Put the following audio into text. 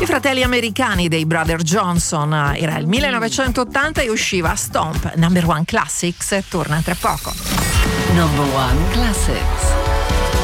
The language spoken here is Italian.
I fratelli americani dei Brother Johnson. Era il 1980 e usciva Stomp. Number One Classics torna tra poco. Number One Classics.